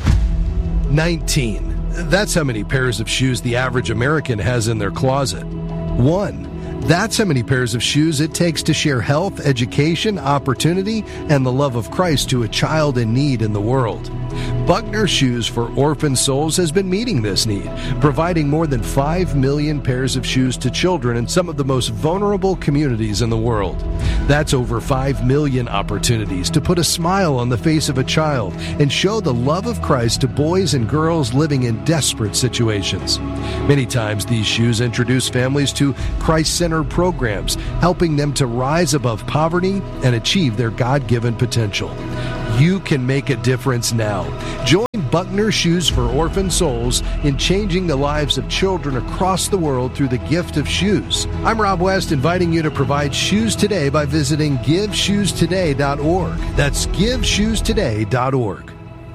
Speaker 19: 19. That's how many pairs of shoes the average American has in their closet. 1. That's how many pairs of shoes it takes to share health, education, opportunity, and the love of Christ to a child in need in the world. Buckner Shoes for Orphan Souls has been meeting this need, providing more than 5 million pairs of shoes to children in some of the most vulnerable communities in the world. That's over 5 million opportunities to put a smile on the face of a child and show the love of Christ to boys and girls living in desperate situations. Many times these shoes introduce families to Christ-centered programs, helping them to rise above poverty and achieve their God-given potential. You can make a difference now. Join Buckner Shoes for Orphan Souls in changing the lives of children across the world through the gift of shoes. I'm Rob West, inviting you to provide shoes today by visiting GiveShoesToday.org. That's GiveShoesToday.org.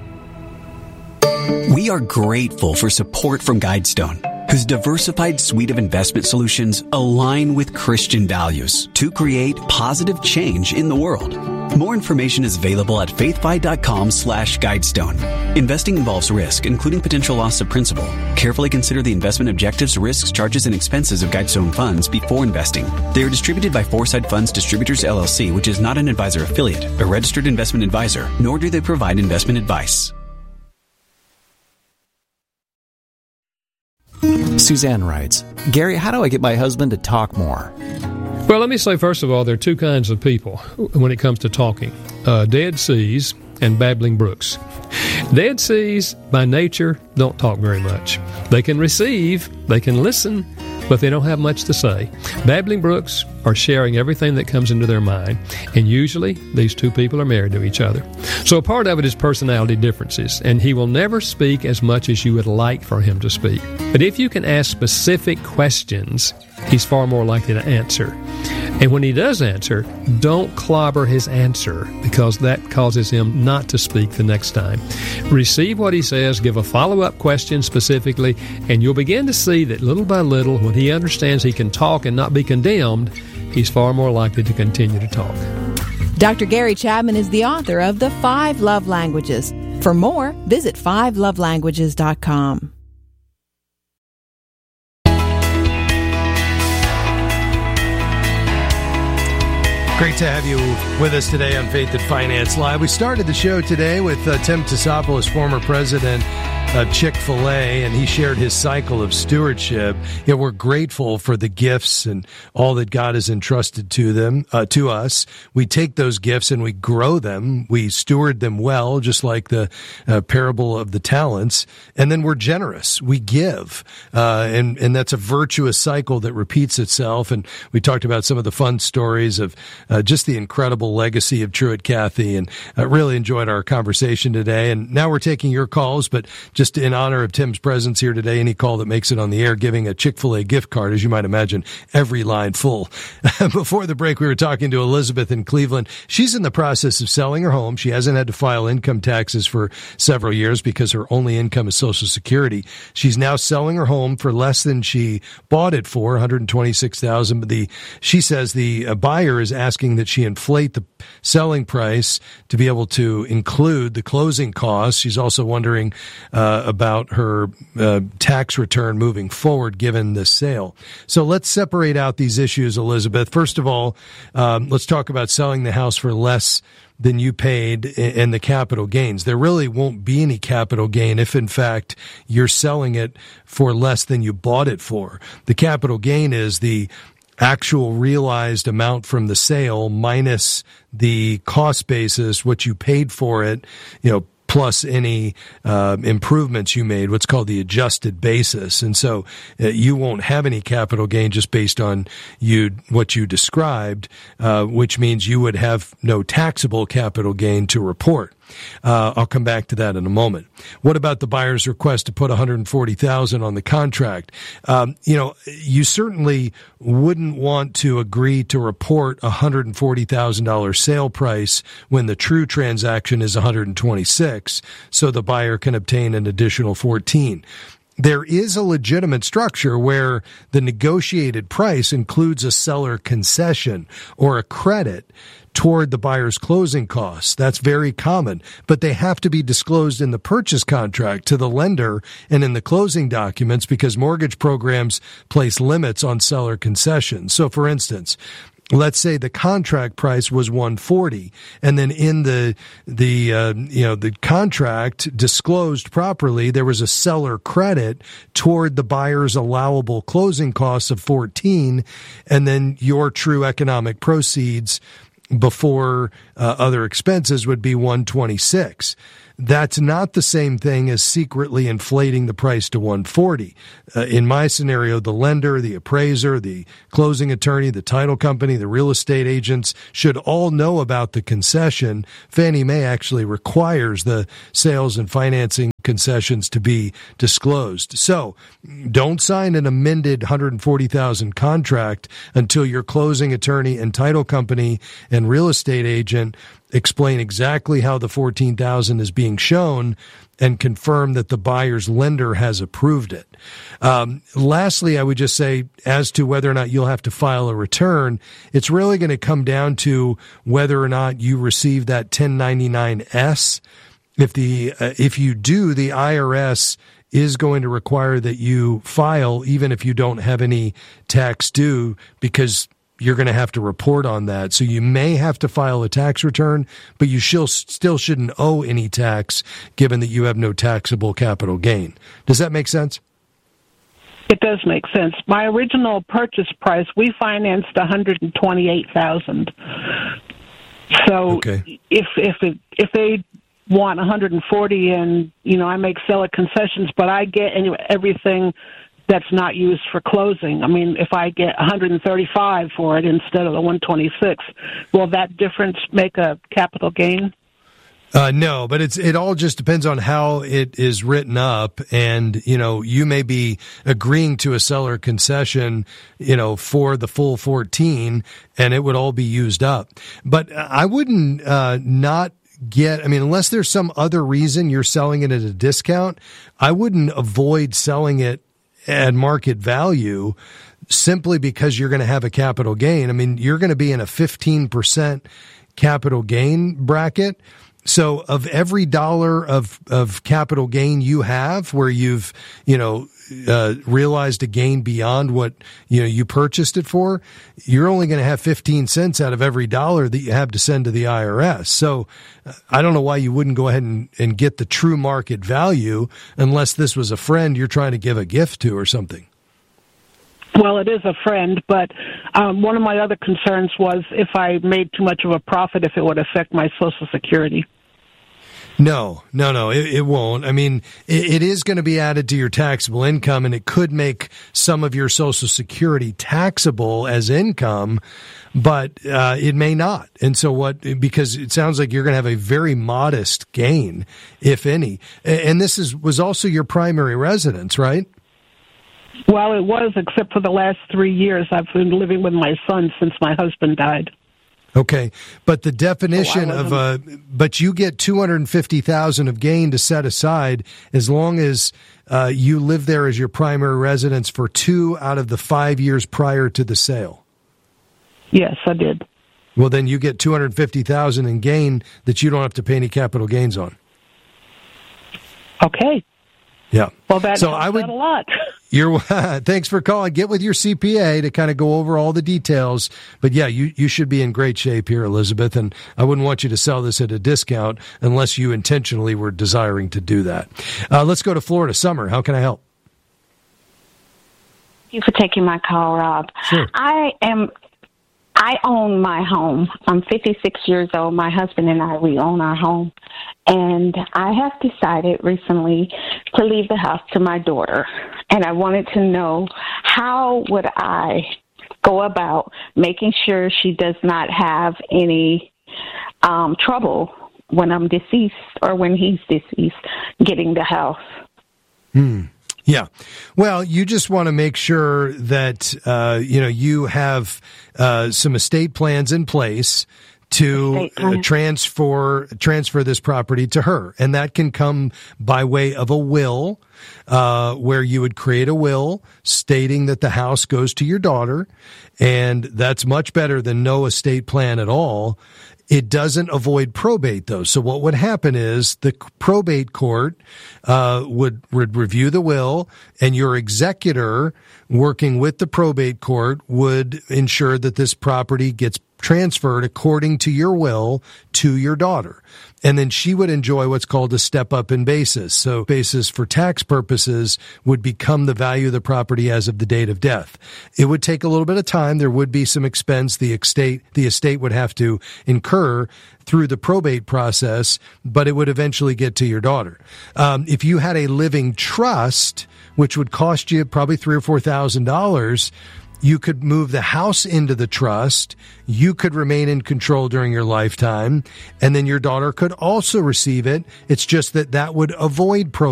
Speaker 4: We are grateful for support from Guidestone, whose diversified suite of investment solutions align with Christian values to create positive change in the world. More information is available at faithfi.com/Guidestone. Investing involves risk, including potential loss of principal. Carefully consider the investment objectives, risks, charges, and expenses of Guidestone funds before investing. They are distributed by Foresight Funds Distributors, LLC, which is not an advisor affiliate, a registered investment advisor, nor do they provide investment advice.
Speaker 9: Suzanne writes, Gary, how do I get my husband to talk more?
Speaker 10: Well, let me say, first of all, there are two kinds of people when it comes to talking. Dead Seas and babbling brooks. Dead Seas, by nature, don't talk very much. They can receive, they can listen, but they don't have much to say. Babbling brooks are sharing everything that comes into their mind, and usually these two people are married to each other. So a part of it is personality differences, and he will never speak as much as you would like for him to speak. But if you can ask specific questions, he's far more likely to answer. And when he does answer, don't clobber his answer, because that causes him not to speak the next time. Receive what he says, give a follow-up question specifically, and you'll begin to see that little by little, when he understands he can talk and not be condemned, he's far more likely to continue to talk.
Speaker 24: Dr. Gary Chapman is the author of The 5 Love Languages. For more, visit 5lovelanguages.com.
Speaker 19: Great to have you with us today on Faith and Finance Live. We started the show today with Tim Tassopoulos, former president of Chick-fil-A, and he shared his cycle of stewardship. You know, we're grateful for the gifts and all that God has entrusted to them, to us. We take those gifts and we grow them. We steward them well, just like the parable of the talents. And then we're generous. We give. And that's a virtuous cycle that repeats itself. And we talked about some of the fun stories of just the incredible legacy of Truett Cathy, and really enjoyed our conversation today. And now we're taking your calls, but just in honor of Tim's presence here today, any call that makes it on the air, giving a Chick-fil-A gift card, as you might imagine, every line full. Before the break, we were talking to Elizabeth in Cleveland. She's in the process of selling her home. She hasn't had to file income taxes for several years because her only income is Social Security. She's now selling her home for less than she bought it for, $126,000. But she says the buyer is asking that she inflate the selling price to be able to include the closing costs. She's also wondering about her tax return moving forward given the sale. So let's separate out these issues, Elizabeth. First of all, let's talk about selling the house for less than you paid and the capital gains. There really won't be any capital gain if, in fact, you're selling it for less than you bought it for. The capital gain is the actual realized amount from the sale minus the cost basis, what you paid for it, plus any improvements you made, what's called the adjusted basis. And so you won't have any capital gain just based on what you described, which means you would have no taxable capital gain to report. I'll come back to that in a moment. What about the buyer's request to put $140,000 on the contract? You certainly wouldn't want to agree to report $140,000 sale price when the true transaction is $126,000, so the buyer can obtain an additional $14,000. There is a legitimate structure where the negotiated price includes a seller concession or a credit toward the buyer's closing costs. That's very common, but they have to be disclosed in the purchase contract to the lender and in the closing documents because mortgage programs place limits on seller concessions. So for instance, let's say the contract price was $140,000, and then in the contract disclosed properly, there was a seller credit toward the buyer's allowable closing costs of $14,000, and then your true economic proceeds before other expenses would be $126,000. That's not the same thing as secretly inflating the price to $140,000. In my scenario, the lender, the appraiser, the closing attorney, the title company, the real estate agents should all know about the concession. Fannie Mae actually requires the sales and financing concessions to be disclosed. So don't sign an amended $140,000 contract until your closing attorney and title company and real estate agent explain exactly how the $14,000 is being shown and confirm that the buyer's lender has approved it. Lastly, I would just say, as to whether or not you'll have to file a return, it's really going to come down to whether or not you receive that 1099-S. If you do, the IRS is going to require that you file even if you don't have any tax due, because you're going to have to report on that. So you may have to file a tax return, but you still shouldn't owe any tax given that you have no taxable capital gain. Does that make sense?
Speaker 2: It does make sense. My original purchase price, we financed $128,000. So
Speaker 19: okay.
Speaker 2: if they want $140,000 and I make seller concessions, but I get everything that's not used for closing. I mean, if I get $135,000 for it instead of the $126,000, will that difference make a capital gain?
Speaker 19: No, but it all just depends on how it is written up. And, you may be agreeing to a seller concession, for the full 14, and it would all be used up. But I wouldn't, unless there's some other reason you're selling it at a discount, I wouldn't avoid selling it at market value simply because you're going to have a capital gain. I mean, you're going to be in a 15% capital gain bracket. So of every dollar of capital gain you have where you've, realized a gain beyond what, you purchased it for, you're only going to have 15 cents out of every dollar that you have to send to the IRS. So I don't know why you wouldn't go ahead and get the true market value unless this was a friend you're trying to give a gift to or something.
Speaker 2: Well, it is a friend, but one of my other concerns was if I made too much of a profit, if it would affect my Social Security.
Speaker 19: No, it won't. I mean, it is going to be added to your taxable income, and it could make some of your Social Security taxable as income, but it may not. And so because it sounds like you're going to have a very modest gain, if any. And this was also your primary residence, right?
Speaker 2: Well, it was, except for the last 3 years. I've been living with my son since my husband died.
Speaker 19: Okay, but the definition but you get $250,000 of gain to set aside as long as you live there as your primary residence for 2 out of the 5 years prior to the sale.
Speaker 2: Yes, I did.
Speaker 19: Well, then you get $250,000 in gain that you don't have to pay any capital gains on.
Speaker 2: Okay.
Speaker 19: Yeah.
Speaker 2: Well, that helps out a lot.
Speaker 19: Thanks for calling. Get with your CPA to kind of go over all the details. But yeah, you should be in great shape here, Elizabeth. And I wouldn't want you to sell this at a discount unless you intentionally were desiring to do that. Let's go to Florida. Summer, how can I help?
Speaker 11: Thank you for taking my call, Rob.
Speaker 10: Sure.
Speaker 11: I own my home. I'm 56 years old. My husband and I, we own our home. And I have decided recently to leave the house to my daughter. And I wanted to know, how would I go about making sure she does not have any trouble when I'm deceased or when he's deceased getting the house?
Speaker 19: Yeah. Well, you just want to make sure that, you have some estate plans in place to transfer this property to her. And that can come by way of a will, where you would create a will stating that the house goes to your daughter. And that's much better than no estate plan at all. It doesn't avoid probate, though. So what would happen is the probate court would review the will, and your executor, working with the probate court, would ensure that this property gets transferred according to your will to your daughter. And then she would enjoy what's called a step up in basis. So basis for tax purposes would become the value of the property as of the date of death. It would take a little bit of time. There would be some expense the estate would have to incur through the probate process, but it would eventually get to your daughter. If you had a living trust, which would cost you probably $3,000 or $4,000, you could move the house into the trust. You could remain in control during your lifetime, and then your daughter could also receive it. It's just that would avoid probate.